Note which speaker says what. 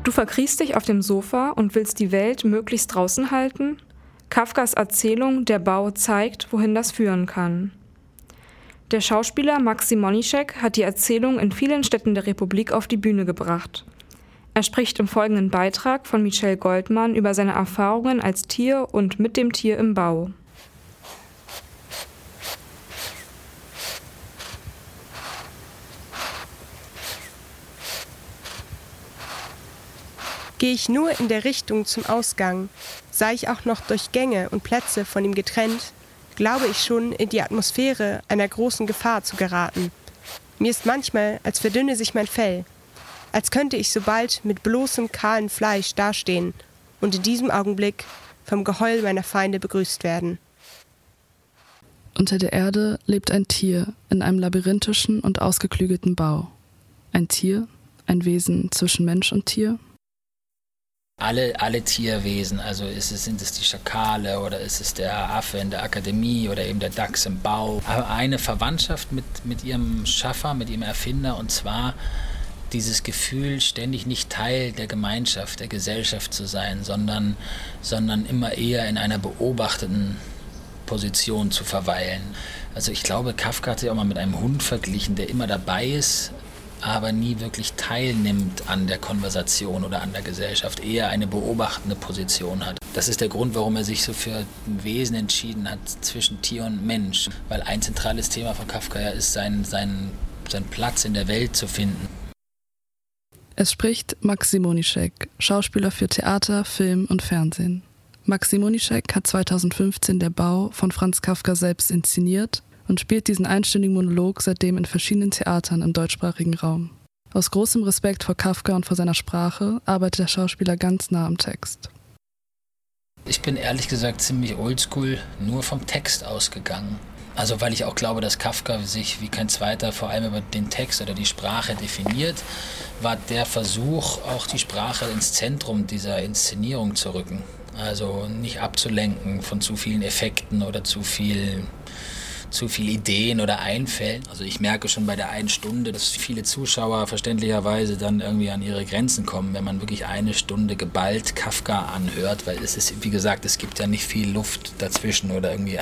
Speaker 1: Du verkriechst dich auf dem Sofa und willst die Welt möglichst draußen halten? Kafkas Erzählung Der Bau zeigt, wohin das führen kann. Der Schauspieler Maxim Monischek hat die Erzählung in vielen Städten der Republik auf die Bühne gebracht. Er spricht im folgenden Beitrag von Michelle Goldmann über seine Erfahrungen als Tier und mit dem Tier im Bau.
Speaker 2: Gehe ich nur in der Richtung zum Ausgang, sei ich auch noch durch Gänge und Plätze von ihm getrennt, glaube ich schon in die Atmosphäre einer großen Gefahr zu geraten. Mir ist manchmal, als verdünne sich mein Fell, als könnte ich so bald mit bloßem, kahlen Fleisch dastehen und in diesem Augenblick vom Geheul meiner Feinde begrüßt werden.
Speaker 3: Unter der Erde lebt ein Tier in einem labyrinthischen und ausgeklügelten Bau. Ein Tier, ein Wesen zwischen Mensch und Tier.
Speaker 4: Alle Tierwesen, also sind es die Schakale oder ist es der Affe in der Akademie oder eben der Dachs im Bau. Aber eine Verwandtschaft mit ihrem Schaffer, mit ihrem Erfinder, und zwar dieses Gefühl, ständig nicht Teil der Gemeinschaft, der Gesellschaft zu sein, sondern immer eher in einer beobachteten Position zu verweilen. Also ich glaube, Kafka hat sich auch mal mit einem Hund verglichen, der immer dabei ist, aber nie wirklich teilnimmt an der Konversation oder an der Gesellschaft, eher eine beobachtende Position hat. Das ist der Grund, warum er sich so für ein Wesen entschieden hat zwischen Tier und Mensch, weil ein zentrales Thema von Kafka ja ist, seinen Platz in der Welt zu finden.
Speaker 3: Es spricht Maxim Monischek, Schauspieler für Theater, Film und Fernsehen. Maxim Monischek hat 2015 Der Bau von Franz Kafka selbst inszeniert und spielt diesen einstündigen Monolog seitdem in verschiedenen Theatern im deutschsprachigen Raum. Aus großem Respekt vor Kafka und vor seiner Sprache arbeitet der Schauspieler ganz nah am Text.
Speaker 4: Ich bin ehrlich gesagt ziemlich oldschool nur vom Text ausgegangen. Also weil ich auch glaube, dass Kafka sich wie kein zweiter vor allem über den Text oder die Sprache definiert, war der Versuch, auch die Sprache ins Zentrum dieser Inszenierung zu rücken. Also nicht abzulenken von zu vielen Effekten oder zu viel Ideen oder Einfällen. Also ich merke schon bei der einen Stunde, dass viele Zuschauer verständlicherweise dann irgendwie an ihre Grenzen kommen, wenn man wirklich eine Stunde geballt Kafka anhört, weil es ist, wie gesagt, es gibt ja nicht viel Luft dazwischen oder irgendwie